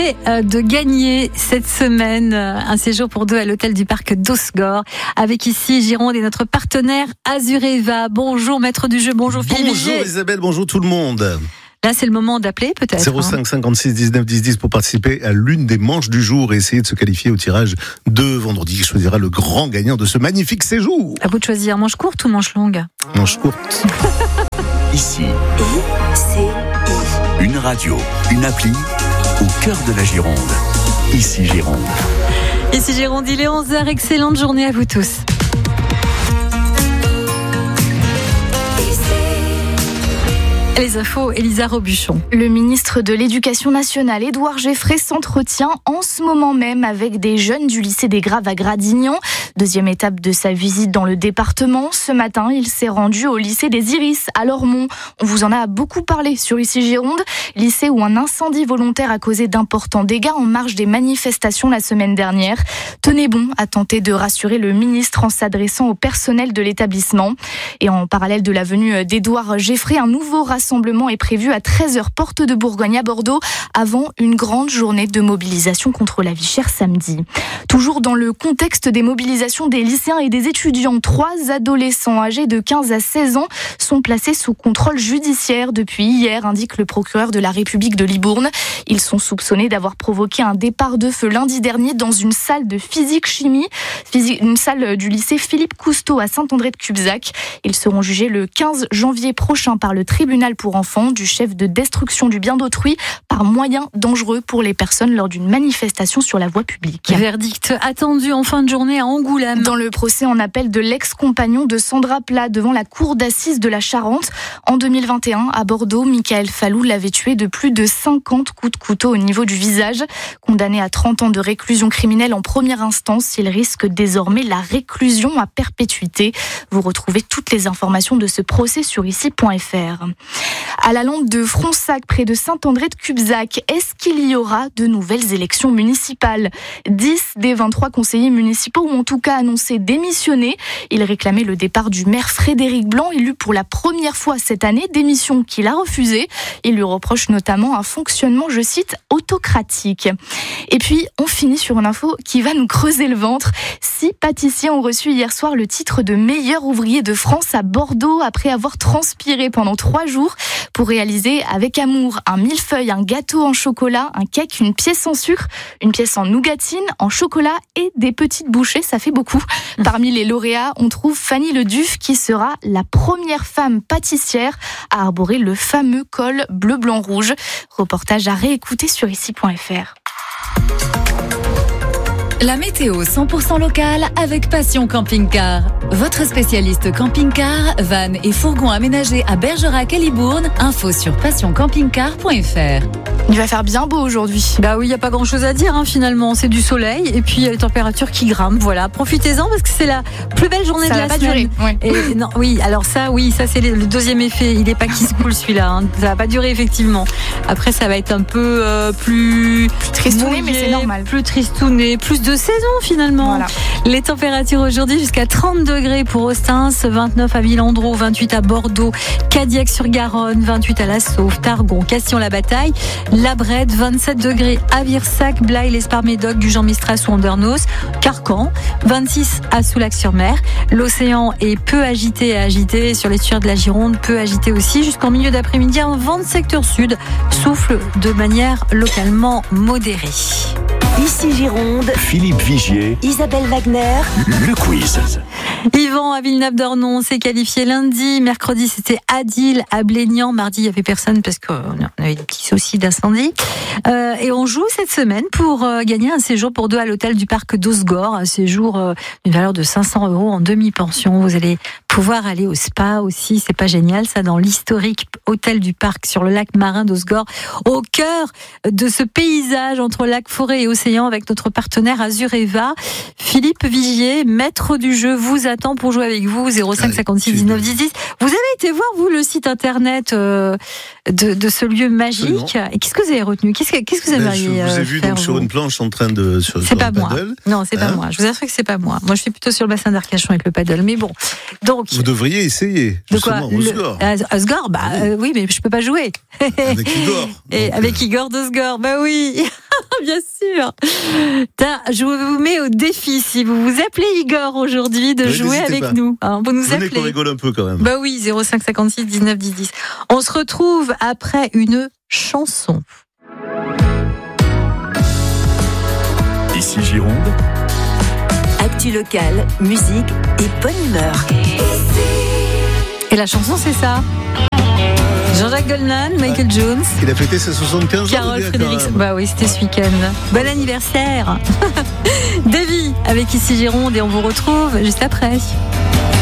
tenté de gagner cette semaine un séjour pour deux à l'hôtel du parc d'Osgore avec ici Gironde et notre partenaire Azureva. Bonjour maître du jeu, bonjour Philippe. Bonjour Isabelle, bonjour tout le monde. Là, c'est le moment d'appeler peut-être. 05 56 19 10 10 pour participer à l'une des manches du jour et essayer de se qualifier au tirage de vendredi qui choisira le grand gagnant de ce magnifique séjour. À vous de choisir, manche courte ou manche longue? Manche courte. Ici, une radio, une appli au cœur de la Gironde. Ici Gironde. Ici Gironde, il est 11h. Excellente journée à vous tous. Les infos, Elisa Robuchon. Le ministre de l'Éducation nationale, Édouard Geffray, s'entretient en ce moment même avec des jeunes du lycée des Graves à Gradignan. Deuxième étape de sa visite dans le département. Ce matin, il s'est rendu au lycée des Iris à Lormont. On vous en a beaucoup parlé sur Ici Gironde, lycée où un incendie volontaire a causé d'importants dégâts en marge des manifestations la semaine dernière. Tenez bon, a tenté de rassurer le ministre en s'adressant au personnel de l'établissement. Et en parallèle de la venue d'Édouard Geffray, un nouveau rassemblement est prévu à 13h porte de Bourgogne à Bordeaux avant une grande journée de mobilisation contre la vie chère samedi. Toujours dans le contexte des mobilisations des lycéens et des étudiants, 3 adolescents âgés de 15 à 16 ans sont placés sous contrôle judiciaire depuis hier, indique le procureur de la République de Libourne. Ils sont soupçonnés d'avoir provoqué un départ de feu lundi dernier dans une salle de physique-chimie, une salle du lycée Philippe Cousteau à Saint-André-de-Cubzac. Ils seront jugés le 15 janvier prochain par le tribunal pour enfants du chef de destruction du bien d'autrui par moyens dangereux pour les personnes lors d'une manifestation sur la voie publique. Verdict attendu en fin de journée à Angoulême. Dans le procès en appel de l'ex-compagnon de Sandra Plat devant la cour d'assises de la Charente, en 2021, à Bordeaux, Michael Fallou l'avait tué de plus de 50 coups de couteau au niveau du visage. Condamné à 30 ans de réclusion criminelle en première instance, il risque désormais la réclusion à perpétuité. Vous retrouvez toutes les informations de ce procès sur ici.fr. À la lande de Fronsac, près de Saint-André-de-Cubzac, est-ce qu'il y aura de nouvelles élections municipales ? 10 des 23 conseillers municipaux ont en tout cas annoncé démissionner. Ils réclamaient le départ du maire Frédéric Blanc, élu pour la première fois cette année, démission qu'il a refusée. Il lui reproche notamment un fonctionnement, je cite, autocratique. Et puis, on finit sur une info qui va nous creuser le ventre. 6 pâtissiers ont reçu hier soir le titre de meilleur ouvrier de France à Bordeaux après avoir transpiré pendant 3 jours pour réaliser avec amour un millefeuille, un gâteau en chocolat, un cake, une pièce en sucre, une pièce en nougatine, en chocolat et des petites bouchées, ça fait beaucoup. Parmi les lauréats, on trouve Fanny Leduf qui sera la première femme pâtissière à arborer le fameux col bleu-blanc-rouge. Reportage à réécouter sur ici.fr. La météo 100% locale avec Passion Camping-Car. Votre spécialiste camping-car, van et fourgon aménagés à Bergerac et Libourne. Info sur passioncampingcar.fr. Il va faire bien beau aujourd'hui. Bah oui, il n'y a pas grand-chose à dire finalement. C'est du soleil et puis il y a les températures qui grimpent. Voilà, profitez-en parce que c'est la plus belle journée ça de la semaine. Ouais. Et non, oui, alors ça c'est le deuxième effet. Il n'est pas qui se coule celui-là. Ça va pas durer effectivement. Après, ça va être un peu plus tristouné, mouillé, mais c'est normal. Plus tristouné, plus de saison finalement. Voilà. Les températures aujourd'hui jusqu'à 30 degrés pour Ostens, 29 à Villandreau, 28 à Bordeaux, Cadillac-sur-Garonne, 28 à La Sauve, Targon, Castillon-la-Bataille, La Brède, 27 degrés à Virsac, Blaye, l'Esparmédoc, du Jean-Mistras ou Andernos, Carcan, 26 à Soulac-sur-Mer. L'océan est peu agité sur l'estuaire de la Gironde, peu agité aussi jusqu'en milieu d'après-midi. Un vent de secteur sud souffle de manière localement modérée. Ici Gironde, Philippe Vigier, Isabelle Wagner, le quiz. Yvan à Villeneuve-d'Ornon s'est qualifié lundi. Mercredi, c'était Adil à Blénian. Mardi, il n'y avait personne parce qu'on avait des petits soucis d'incendie. Et on joue cette semaine pour gagner un séjour pour deux à l'hôtel du parc d'Osgore. Un séjour d'une valeur de 500 € en demi-pension. Vous allez pouvoir aller au spa aussi. C'est pas génial, ça, dans l'historique hôtel du parc sur le lac marin d'Osgore, au cœur de ce paysage entre lac, forêt et océan avec notre partenaire Azureva. Philippe Vigier, maître du jeu, vous attend pour jouer avec vous. 05 56 19 10 10. Vous avez été voir, vous, le site internet de ce lieu magique. Absolument. Et qu'est-ce que vous avez retenu? Qu'est-ce que vous avez Je vous ai vu donc sur une planche en train de sur C'est pas un moi. paddle. Non, c'est pas moi. Je vous assure que c'est pas moi. Moi, je suis plutôt sur le bassin d'Arcachon avec le paddle. Mais bon. Donc. Vous devriez essayer. De quoi? Osgore. Osgore, oui, mais je peux pas jouer. Avec Igor. Et avec Igor d'Osgore, bah oui. Bien sûr. Je vous mets au défi, si vous vous appelez Igor aujourd'hui, de jouer avec nous. Vous nous Venez appelez. qu'on rigole un peu quand même. Bah oui, 05 56 19 10 10. On se retrouve après une chanson. Ici Gironde, Actu locale, musique et bonne humeur. Et la chanson, c'est ça. Jean-Jacques Goldman, Michael Jones, Il a fêté ses 75 ans. Carole hier, Frédéric. quand même. Bah oui, c'était ce week-end. Bon anniversaire. Davy avec Ici Gironde et on vous retrouve juste après.